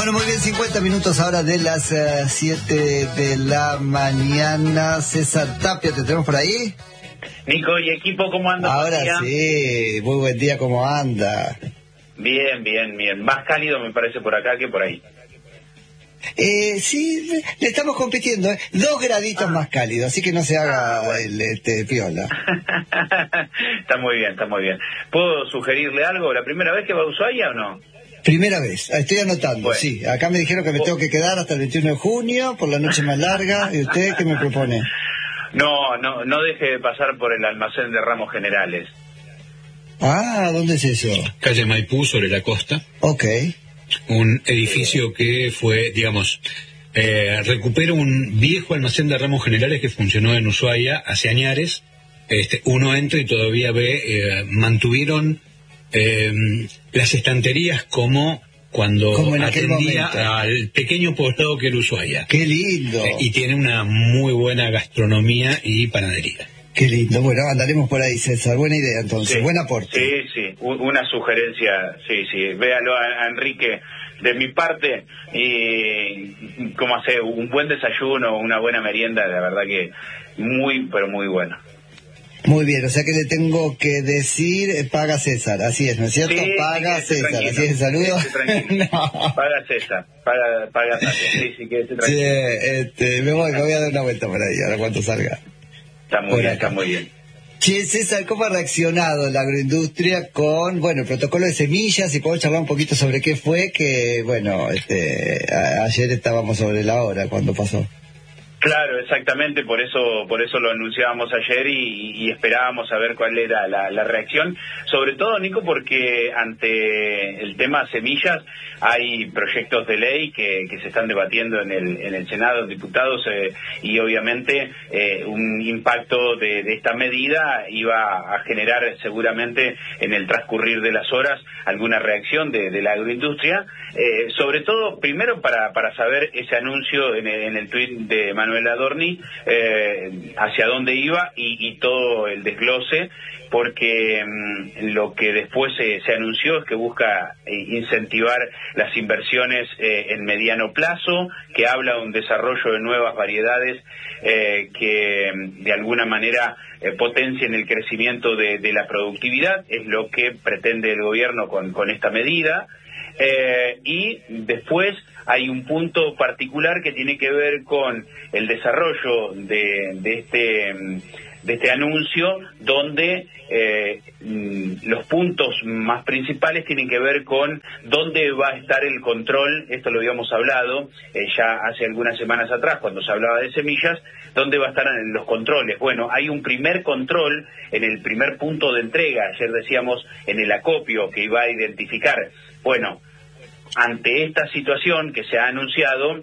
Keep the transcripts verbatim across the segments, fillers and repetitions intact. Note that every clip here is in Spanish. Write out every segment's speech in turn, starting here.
Bueno, muy bien, cincuenta minutos ahora de las uh, siete de la mañana. César Tapia, ¿te tenemos por ahí? Nico y equipo, ¿cómo anda? Ahora sí, muy buen día, ¿cómo anda? Bien, bien, bien. Más cálido me parece por acá que por ahí. Eh, sí, le estamos compitiendo, ¿eh? Dos graditos ah. más cálido, así que no se haga ah, bueno. el este, piola. Está muy bien, está muy bien. ¿Puedo sugerirle algo? ¿La primera vez que va a Ushuaia o no? Primera vez, estoy anotando, bueno. sí. Acá me dijeron que me oh. tengo que quedar hasta el veintiuno de junio, por la noche más larga. ¿Y usted qué me propone? No, no, no deje de pasar por el almacén de Ramos Generales. Ah, ¿dónde es eso? Calle Maipú, sobre la costa. Ok. Un edificio que fue, digamos, eh, recupera un viejo almacén de Ramos Generales que funcionó en Ushuaia hace añares. Este, uno entra y todavía ve, eh, mantuvieron eh, las estanterías como cuando como atendía al pequeño poblado que era Ushuaia. ¡Qué lindo! Eh, y tiene una muy buena gastronomía y panadería. Qué lindo. Bueno, andaremos por ahí, César. Buena idea, entonces. Sí, buen aporte. Sí, sí. Una sugerencia, sí, sí. Véalo a, a Enrique de mi parte y, como hace un buen desayuno, una buena merienda, la verdad que muy, pero muy bueno. Muy bien, o sea que le tengo que decir, eh, paga César, así es, ¿no es cierto? Sí, paga sí, César, así es el saludo. No. Paga César, paga, paga César, sí, sí, quédese tranquilo. Sí, este, me voy, me voy a dar una vuelta por ahí, ahora cuando salga. Está muy por bien, acá. Está muy bien. Che, César, ¿cómo ha reaccionado la agroindustria con, bueno, el protocolo de semillas? Y podemos charlar un poquito sobre qué fue, que, bueno, este, a, ayer estábamos sobre la hora cuando pasó. Claro, exactamente, por eso por eso lo anunciábamos ayer y, y esperábamos a ver cuál era la, la reacción, sobre todo, Nico, porque ante el tema semillas hay proyectos de ley que, que se están debatiendo en el en el Senado de Diputados eh, y obviamente eh, un impacto de, de esta medida iba a generar seguramente en el transcurrir de las horas alguna reacción de, de la agroindustria, eh, sobre todo primero para para saber ese anuncio en el, en el tuit de Manuel Adorni, eh, hacia dónde iba y, y todo el desglose, porque mmm, lo que después se, se anunció es que busca eh, incentivar las inversiones eh, en mediano plazo, que habla de un desarrollo de nuevas variedades eh, que de alguna manera eh, potencien el crecimiento de, de la productividad, es lo que pretende el gobierno con, con esta medida. Eh, y después hay un punto particular que tiene que ver con el desarrollo de, de este de este anuncio, donde eh, los puntos más principales tienen que ver con dónde va a estar el control. Esto lo habíamos hablado eh, ya hace algunas semanas atrás cuando se hablaba de semillas, dónde va a estar en los controles. Bueno, hay un primer control en el primer punto de entrega, ayer decíamos en el acopio, que iba a identificar. Bueno, ante esta situación que se ha anunciado,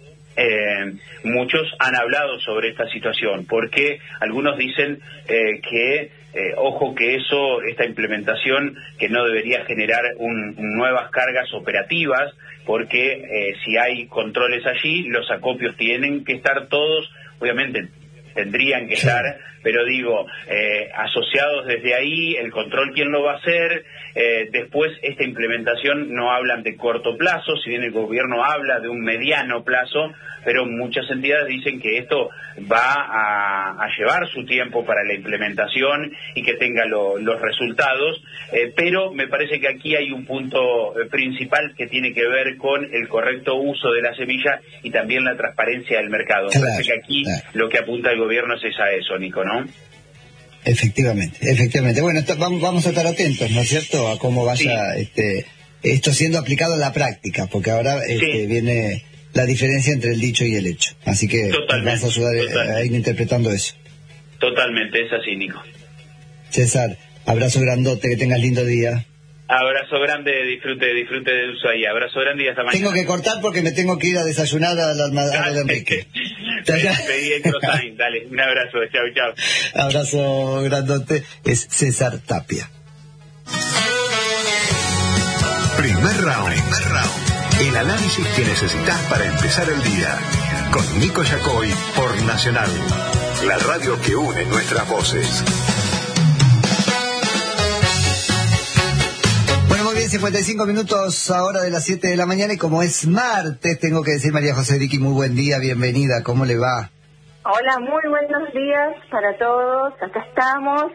eh, muchos han hablado sobre esta situación, porque algunos dicen eh, que, eh, ojo que eso, esta implementación, que no debería generar un, nuevas cargas operativas, porque eh, si hay controles allí, los acopios tienen que estar todos, obviamente tendrían que estar, pero digo, eh, asociados desde ahí, el control, ¿quién lo va a hacer? Eh, después, esta implementación no hablan de corto plazo, si bien el gobierno habla de un mediano plazo, pero muchas entidades dicen que esto va a, a llevar su tiempo para la implementación y que tenga lo, los resultados, eh, pero me parece que aquí hay un punto principal que tiene que ver con el correcto uso de la semilla y también la transparencia del mercado. Claro, me parece que aquí claro. Lo que apunta el gobierno es a eso, Nico, ¿no? Efectivamente, efectivamente. Bueno, esto, vamos, vamos a estar atentos, ¿no es cierto?, a cómo vaya sí. este esto siendo aplicado en la práctica, porque ahora este, sí. viene la diferencia entre el dicho y el hecho. Así que vas a ayudar totalmente. a ir interpretando eso. Totalmente, es así, Nico. César, abrazo grandote, que tengas lindo día. Abrazo grande, disfrute, disfrute de Ushuaia. Abrazo grande y hasta mañana. Tengo que cortar porque me tengo que ir a desayunar al almacén de Enrique. Pedí el croissant, dale, un abrazo, chao, chao. Abrazo grandote, es César Tapia. Primer round. Primer round. El análisis que necesitas para empezar el día. Con Nico Yacoy por Nacional. La radio que une nuestras voces. Bueno, muy bien. cincuenta y cinco minutos ahora de las siete de la mañana y como es martes, tengo que decir, María José Diqui, muy buen día, bienvenida, ¿cómo le va? Hola, muy buenos días para todos, acá estamos,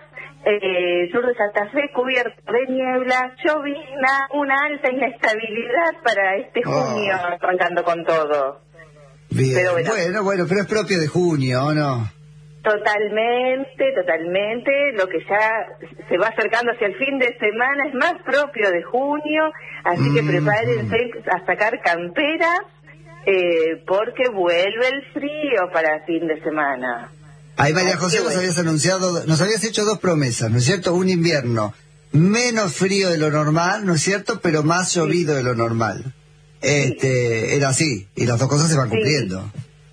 eh, sur de Santa Fe cubierto de niebla, llovizna, una alta inestabilidad para este junio, oh. arrancando con todo. Bien, pero bueno. bueno, bueno, pero es propio de junio, ¿o no? Totalmente, totalmente, lo que ya se va acercando hacia el fin de semana es más propio de junio, así mm, que prepárense mm. a sacar camperas, eh, porque vuelve el frío para fin de semana. Ay, María José, nos habías anunciado, nos habías hecho dos promesas, ¿no es cierto? Un invierno menos frío de lo normal, ¿no es cierto? Pero más llovido sí. de lo normal. Este, sí. Era así, y las dos cosas se van sí. cumpliendo.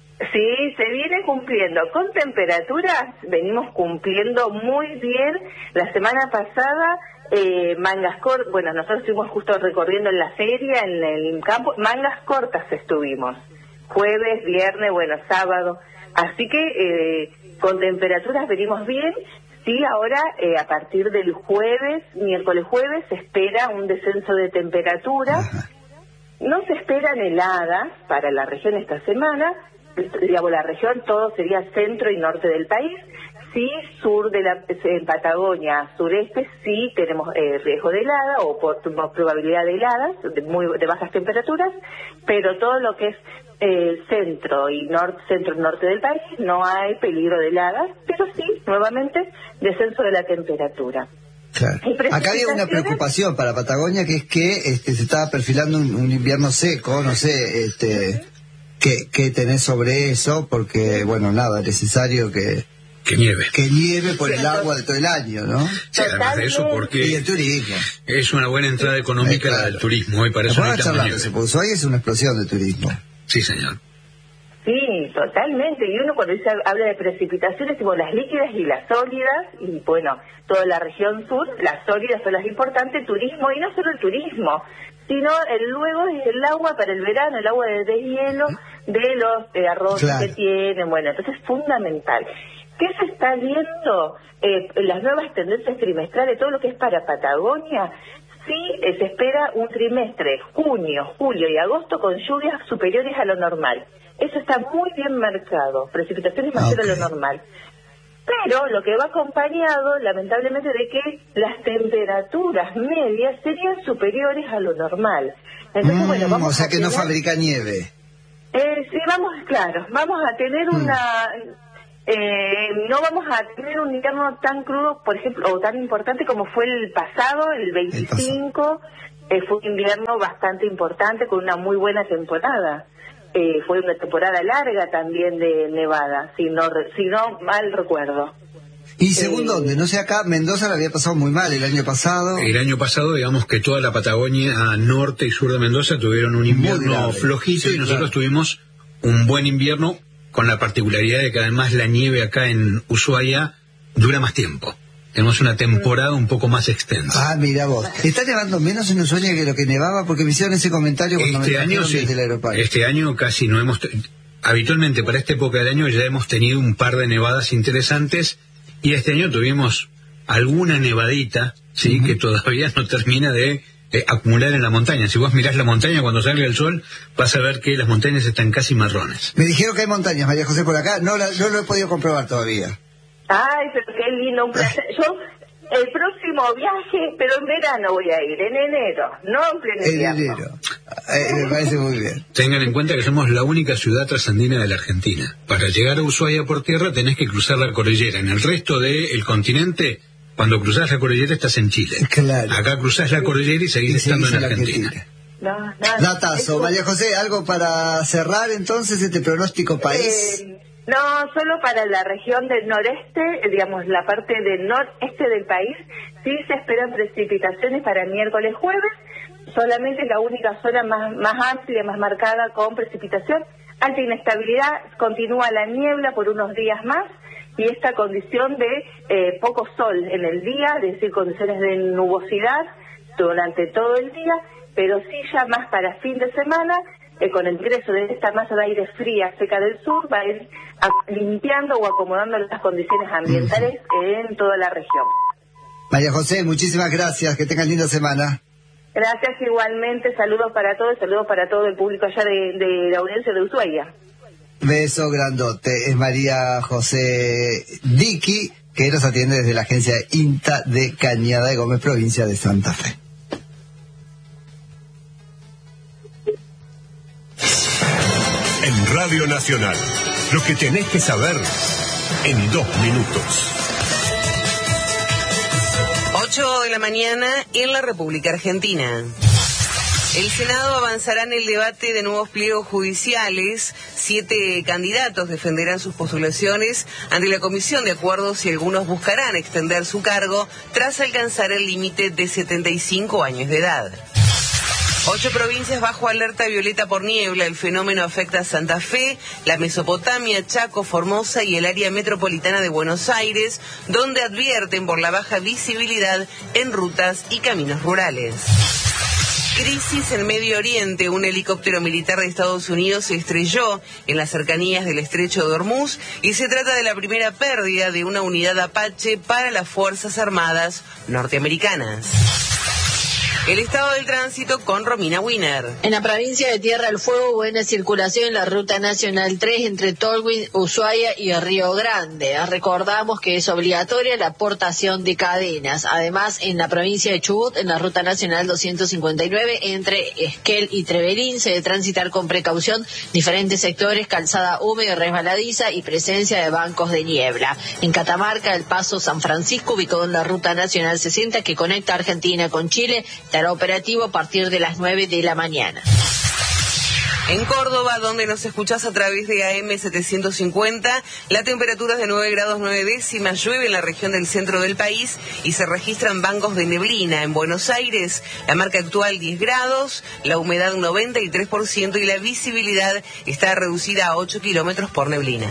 Sí, se viene cumpliendo. Con temperaturas venimos cumpliendo muy bien. La semana pasada, eh, mangas cortas, bueno, nosotros estuvimos justo recorriendo en la feria, en el campo, mangas cortas estuvimos. Jueves, viernes, bueno, sábado. Así que eh, con temperaturas venimos bien. Sí, ahora eh, a partir del jueves, miércoles jueves, se espera un descenso de temperatura. Ajá. No se esperan heladas para la región esta semana. Digamos, la región, todo sería centro y norte del país. Sí, sur de la en Patagonia, sureste, sí tenemos eh, riesgo de helada o por, probabilidad de heladas, de, muy, de bajas temperaturas, pero todo lo que es eh, centro y norte, centro y norte del país no hay peligro de heladas, pero sí, nuevamente, descenso de la temperatura. Claro. Acá había una preocupación para Patagonia, que es que este, se estaba perfilando un, un invierno seco, no sé, este... ¿Qué, ¿Qué tenés sobre eso? Porque, bueno, nada, es necesario que... Que nieve. Que nieve por el agua de todo el año, ¿no? Sí, además de eso, porque... Y el turismo. Es una buena entrada económica eh, claro. la del turismo, y para eso no charlar, se puso ahí, es una explosión de turismo. Sí, señor. Sí, totalmente. Y uno cuando dice, habla de precipitaciones, tipo las líquidas y las sólidas, y bueno, toda la región sur, las sólidas son las importantes, turismo, y no solo el turismo, sino el luego es el agua para el verano, el agua de deshielo de los eh, arroces claro. que tienen, bueno, entonces es fundamental. ¿Qué se está viendo? Eh, las nuevas tendencias trimestrales, todo lo que es para Patagonia, sí eh, se espera un trimestre, junio, julio y agosto, con lluvias superiores a lo normal. Eso está muy bien marcado, precipitaciones mayores okay. a lo normal. Pero lo que va acompañado, lamentablemente, de que las temperaturas medias serían superiores a lo normal. Entonces, mm, bueno, vamos o sea a que tener, no fabrica nieve. Eh, sí, vamos, claro, vamos a tener mm. una... Eh, no vamos a tener un invierno tan crudo, por ejemplo, o tan importante como fue el pasado, el veinticinco. El eh, fue un invierno bastante importante, con una muy buena temporada. Eh, fue una temporada larga también de nevada, si no, si no mal recuerdo. ¿Y según eh, dónde? No sé, acá Mendoza la había pasado muy mal el año pasado. El año pasado, digamos que toda la Patagonia, norte y sur de Mendoza, tuvieron un invierno flojito, sí, y nosotros claro. tuvimos un buen invierno, con la particularidad de que además la nieve acá en Ushuaia dura más tiempo. Tenemos una temporada un poco más extensa. Ah, mira vos. ¿Está nevando menos en Ushuaia que lo que nevaba? Porque me hicieron ese comentario cuando este me año sí. desde el aeropuerto. Este año casi no hemos... Habitualmente para esta época del año ya hemos tenido un par de nevadas interesantes, y este año tuvimos alguna nevadita, sí, uh-huh. que todavía no termina de eh, acumular en la montaña. Si vos mirás la montaña cuando salga el sol, vas a ver que las montañas están casi marrones. Me dijeron que hay montañas, María José, por acá. No, la, no lo he podido comprobar todavía. Ay, pero qué lindo, un placer. Yo, el próximo viaje, pero en verano voy a ir, en enero, no en pleno invierno. En enero. Eh, me parece muy bien. Tengan en cuenta que somos la única ciudad trasandina de la Argentina. Para llegar a Ushuaia por tierra tenés que cruzar la cordillera. En el resto del continente, cuando cruzás la cordillera estás en Chile. Claro. Acá cruzás la cordillera y seguís y estando en Argentina. Argentina. No, no, Datazo. María José, ¿algo para cerrar entonces este pronóstico país? Eh... No, solo para la región del noreste, digamos, la parte del noreste del país, sí se esperan precipitaciones para miércoles, jueves, solamente la única zona más, más amplia, más marcada con precipitación. Alta inestabilidad, continúa la niebla por unos días más, y esta condición de eh, poco sol en el día, es decir, condiciones de nubosidad durante todo el día, pero sí ya más para fin de semana, Eh, con el ingreso de esta masa de aire fría seca del sur, va a ir a, limpiando o acomodando las condiciones ambientales en toda la región. María José, muchísimas gracias, que tengan linda semana. Gracias igualmente, saludos para todos, saludos para todo el público allá de, de la audiencia de Ushuaia. Beso grandote. Es María José Diqui, que nos atiende desde la agencia INTA de Cañada de Gómez, provincia de Santa Fe. En Radio Nacional, lo que tenés que saber en dos minutos. ocho de la mañana en la República Argentina. El Senado avanzará en el debate de nuevos pliegos judiciales. Siete candidatos defenderán sus postulaciones ante la Comisión de Acuerdos y algunos buscarán extender su cargo tras alcanzar el límite de setenta y cinco años de edad. Ocho provincias bajo alerta violeta por niebla. El fenómeno afecta a Santa Fe, la Mesopotamia, Chaco, Formosa y el área metropolitana de Buenos Aires, donde advierten por la baja visibilidad en rutas y caminos rurales. Crisis en Medio Oriente. Un helicóptero militar de Estados Unidos se estrelló en las cercanías del estrecho de Hormuz y se trata de la primera pérdida de una unidad Apache para las Fuerzas Armadas norteamericanas. El estado del tránsito con Romina Wiener. En la provincia de Tierra del Fuego, buena circulación en la Ruta Nacional tres entre Tolwyn, Ushuaia y Río Grande. Recordamos que es obligatoria la portación de cadenas. Además, en la provincia de Chubut, en la Ruta Nacional doscientos cincuenta y nueve entre Esquel y Trevelín, se debe transitar con precaución diferentes sectores, calzada húmeda y resbaladiza y presencia de bancos de niebla. En Catamarca, el paso San Francisco, ubicado en la Ruta Nacional sesenta que conecta Argentina con Chile, estará operativo a partir de las nueve de la mañana. En Córdoba, donde nos escuchás a través de A M setecientos cincuenta, la temperatura es de nueve grados nueve décimas, llueve en la región del centro del país y se registran bancos de neblina. En Buenos Aires, la marca actual diez grados, la humedad noventa y tres por ciento y la visibilidad está reducida a ocho kilómetros por neblina.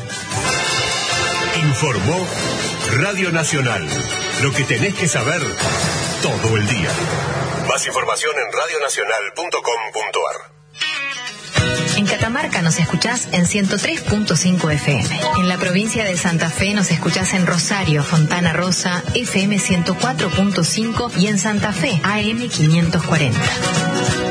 Informó Radio Nacional. Lo que tenés que saber todo el día. Más información en radio nacional punto com punto a r. En Catamarca nos escuchás en ciento tres punto cinco F M. En la provincia de Santa Fe nos escuchás en Rosario, Fontana Rosa, F M ciento cuatro punto cinco y en Santa Fe, A M quinientos cuarenta.